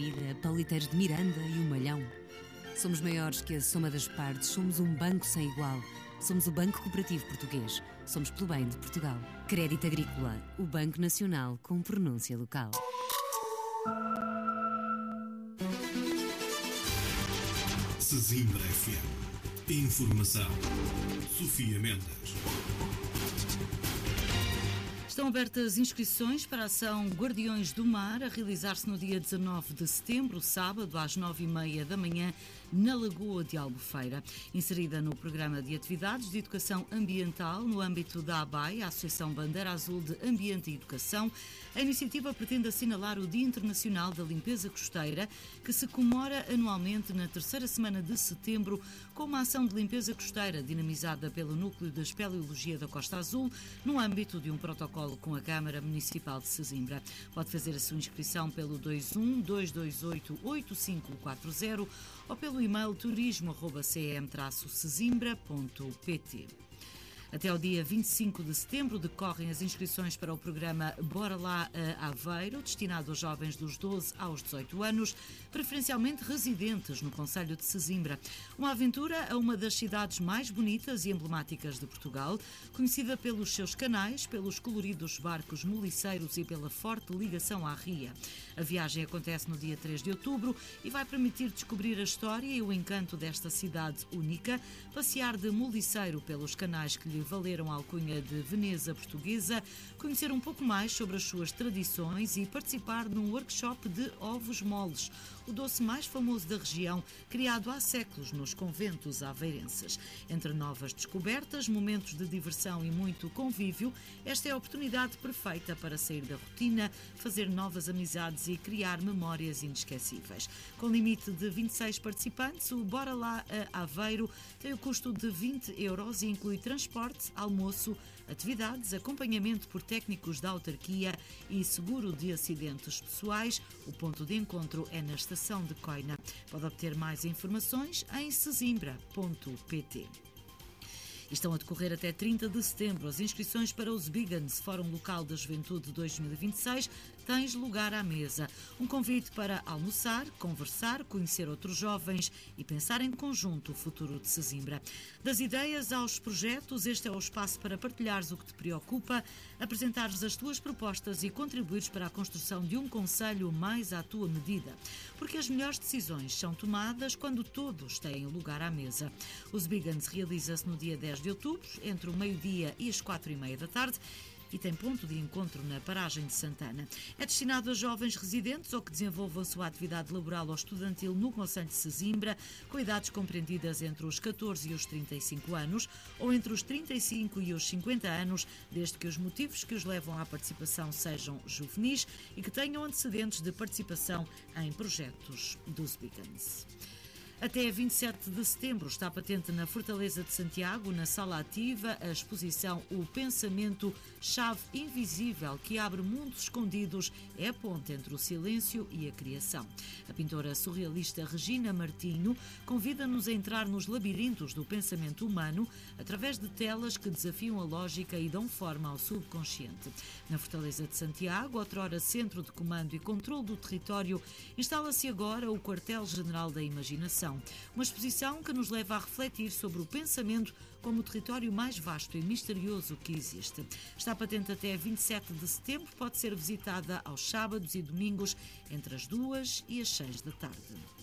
Vida, Pauliteiros de Miranda e o Malhão. Somos maiores que a soma das partes, somos um banco sem igual. Somos o Banco Cooperativo Português. Somos pelo bem de Portugal. Crédito Agrícola, o Banco Nacional com pronúncia local. Sesimbra FM. Informação. Sofia Mendes. Estão abertas inscrições para a ação Guardiões do Mar, a realizar-se no dia 19 de setembro, sábado, às 9h30 da manhã, na Lagoa de Albufeira. Inserida no programa de atividades de educação ambiental no âmbito da ABAE, a Associação Bandeira Azul de Ambiente e Educação, a iniciativa pretende assinalar o Dia Internacional da Limpeza Costeira, que se comemora anualmente na terceira semana de setembro, com uma ação de limpeza costeira dinamizada pelo Núcleo de Espeleologia da Costa Azul, no âmbito de um protocolo com a Câmara Municipal de Sesimbra. Pode fazer a sua inscrição pelo 21-228-8540 ou pelo e-mail turismo@cm-sesimbra.pt. Até ao dia 25 de setembro decorrem as inscrições para o programa Bora Lá a Aveiro, destinado a jovens dos 12 aos 18 anos, preferencialmente residentes no concelho de Sesimbra. Uma aventura a uma das cidades mais bonitas e emblemáticas de Portugal, conhecida pelos seus canais, pelos coloridos barcos moliceiros e pela forte ligação à ria. A viagem acontece no dia 3 de outubro e vai permitir descobrir a história e o encanto desta cidade única, passear de moliceiro pelos canais que lhe valeram a alcunha de Veneza Portuguesa, conhecer um pouco mais sobre as suas tradições e participar num workshop de ovos moles, o doce mais famoso da região, criado há séculos nos conventos aveirenses. Entre novas descobertas, momentos de diversão e muito convívio, esta é a oportunidade perfeita para sair da rotina, fazer novas amizades e criar memórias inesquecíveis. Com limite de 26 participantes, o Bora Lá a Aveiro tem o custo de 20 euros e inclui transporte, almoço, atividades, acompanhamento por técnicos da autarquia e seguro de acidentes pessoais. O ponto de encontro é na estação de Coina. Pode obter mais informações em sesimbra.pt. Estão a decorrer até 30 de setembro as inscrições para os Bigans, Fórum Local da Juventude 2026. Tens lugar à mesa. Um convite para almoçar, conversar, conhecer outros jovens e pensar em conjunto o futuro de Sesimbra. Das ideias aos projetos, este é o espaço para partilhares o que te preocupa, apresentares as tuas propostas e contribuires para a construção de um concelho mais à tua medida. Porque as melhores decisões são tomadas quando todos têm lugar à mesa. Os Bigans realiza-se no dia 10 de outubro, entre o meio-dia e as 4h30 da tarde, e tem ponto de encontro na paragem de Santana. É destinado a jovens residentes ou que desenvolvam a sua atividade laboral ou estudantil no concelho de Sesimbra, com idades compreendidas entre os 14 e os 35 anos, ou entre os 35 e os 50 anos, desde que os motivos que os levam à participação sejam juvenis e que tenham antecedentes de participação em projetos dos Bigans. Até 27 de setembro está patente na Fortaleza de Santiago, na Sala Ativa, a exposição O Pensamento, Chave Invisível, que abre mundos escondidos, é a ponte entre o silêncio e a criação. A pintora surrealista Regina Martinho convida-nos a entrar nos labirintos do pensamento humano através de telas que desafiam a lógica e dão forma ao subconsciente. Na Fortaleza de Santiago, outrora centro de comando e controle do território, instala-se agora o Quartel-General da Imaginação. Uma exposição que nos leva a refletir sobre o pensamento como o território mais vasto e misterioso que existe. Está patente até 27 de setembro, pode ser visitada aos sábados e domingos entre as 2 e as 6 da tarde.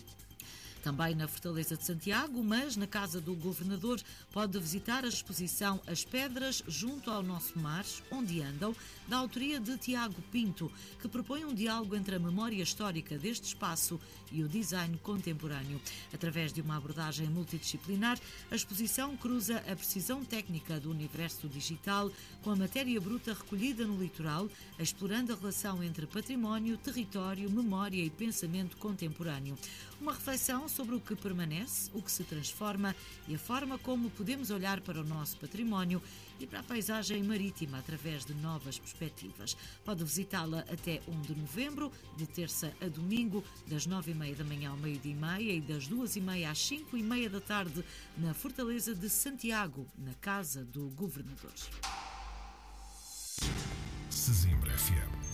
Também na Fortaleza de Santiago, mas na Casa do Governador, pode visitar a exposição As Pedras junto ao Nosso Mar, onde andam, da autoria de Tiago Pinto, que propõe um diálogo entre a memória histórica deste espaço e o design contemporâneo. Através de uma abordagem multidisciplinar, a exposição cruza a precisão técnica do universo digital com a matéria bruta recolhida no litoral, explorando a relação entre património, território, memória e pensamento contemporâneo. Uma reflexão sobre o que permanece, o que se transforma e a forma como podemos olhar para o nosso património e para a paisagem marítima através de novas perspectivas. Pode visitá-la até 1 de novembro, de terça a domingo, das 9h30 da manhã ao meio-dia e meia e das 2h30 às 5h30 da tarde, na Fortaleza de Santiago, na Casa do Governador. Sesimbra FM.